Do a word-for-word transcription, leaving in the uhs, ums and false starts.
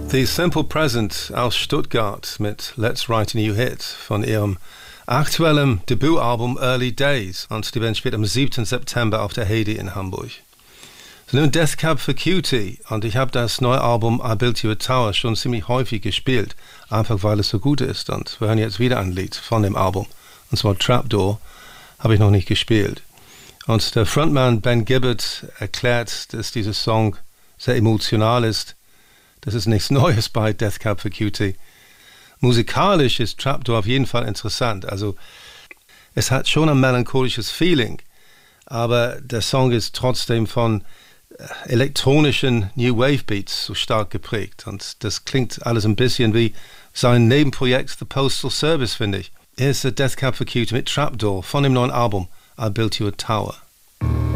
The Simple Present aus Stuttgart mit Let's Write a New Hit von ihrem aktuellen Debütalbum Early Days, und die Band spielt am siebten September auf der Heidi in Hamburg. So, nun Death Cab for Cutie, und ich habe das neue Album I Built You a Tower schon ziemlich häufig gespielt, einfach weil es so gut ist, und wir hören jetzt wieder ein Lied von dem Album, und zwar Trapdoor, habe ich noch nicht gespielt. Und der Frontman Ben Gibbard erklärt, dass dieser Song sehr emotional ist. Das ist nichts Neues bei Death Cab for Cutie. Musikalisch ist Trapdoor auf jeden Fall interessant. Also es hat schon ein melancholisches Feeling, aber der Song ist trotzdem von elektronischen New Wave Beats so stark geprägt. Und das klingt alles ein bisschen wie sein Nebenprojekt The Postal Service, finde ich. Hier ist der Death Cab for Cutie mit Trapdoor von dem neuen Album I Built You a Tower.